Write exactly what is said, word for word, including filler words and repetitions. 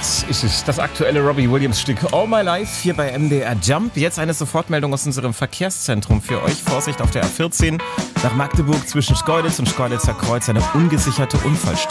Das ist es, das aktuelle Robbie Williams Stück All My Life hier bei M D R Jump. Jetzt eine Sofortmeldung aus unserem Verkehrszentrum für euch. Vorsicht auf der A vierzehn nach Magdeburg zwischen Schkeuditz und Schkeuditzer Kreuz, eine ungesicherte Unfallstelle.